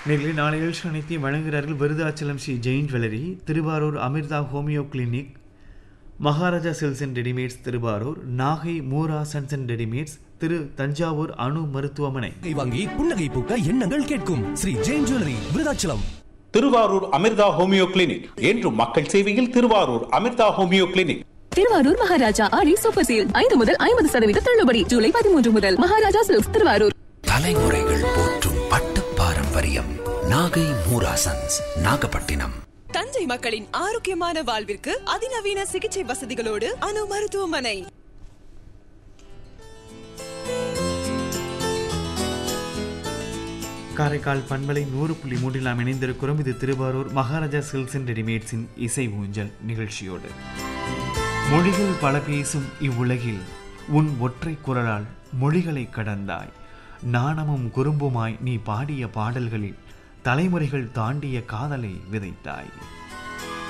நேரில் நாளை நிகழ்ச்சி அனைத்தையும் வழங்குகிறார்கள் Virudhachalam Sri Jain jewellery, Thiruvarur Amrita homeo clinic, Maharaja silks and readymades Thiruvarur, Nagai Moora sons and readymades, திரு தஞ்சாவூர் அணு மருத்துவமனை. வாங்கி புன்னகை பூக்க எண்ணங்கள் கேட்கும் Sri Jain jewellery Virudhachalam. Thiruvarur Amrita homeo clinic என்றும் மக்கள் சேவையில். Thiruvarur Amrita homeo clinic. திருவாரூர் மகாராஜா ஆடி சூப்பர் சேல் 5 முதல் 50% தள்ளுபடி. ஜூலை 13 முதல் மகாராஜா சில்க்ஸ் திருவாரூர். தலைமுறைகள் போற்றும் பட்டு பாரம்பரியம் நாகை மூரா சன்ஸ் நாகப்பட்டினம். தஞ்சை மக்களின் ஆரோக்கியமான வாழ்விற்கு அதிநவீன சிகிச்சை வசதிகளோடு அணு மருத்துவமனை. காரைக்கால் பண்பலை 100.3 நாம் இணைந்திருக்கிறோம். இது திருவாரூர் மகாராஜா சில்க்ஸ் அண்ட் ரெடிமேட்ஸின் இசை ஊஞ்சல் நிகழ்ச்சியோடு. மொழிகள் பல பேசும் இவ்வுலகில் உன் ஒற்றை குரலால் மொழிகளை கடந்தாய். நாணமும் குறும்புமாய் நீ பாடிய பாடல்களில் தலைமுறைகள் தாண்டிய காதலை விதைத்தாய்.